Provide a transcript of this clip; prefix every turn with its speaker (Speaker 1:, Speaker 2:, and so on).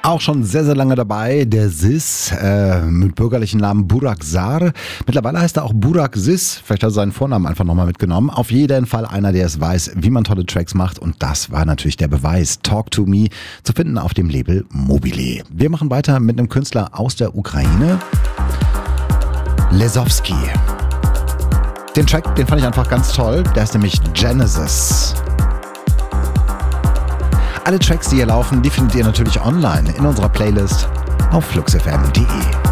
Speaker 1: Auch schon sehr, sehr lange dabei, der Sis mit bürgerlichen Namen Burak Sar. Mittlerweile heißt er auch Burak Sis. Vielleicht hat er seinen Vornamen einfach nochmal mitgenommen. Auf jeden Fall einer, der es weiß, wie man tolle Tracks macht. Und das war natürlich der Beweis. Talk to Me zu finden auf dem Label Mobile. Wir machen weiter mit einem Künstler aus der Ukraine. Lesowski. Den Track, den fand ich einfach ganz toll. Der ist nämlich Genesis. Alle Tracks, die hier laufen, die findet ihr natürlich online in unserer Playlist auf fluxfm.de.